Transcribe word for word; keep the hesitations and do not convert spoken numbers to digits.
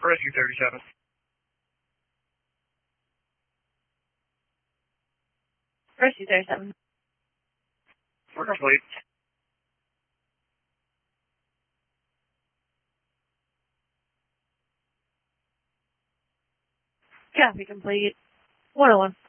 Rescue thirty-seven. Rescue thirty-seven. We're complete. Copy complete. one oh one.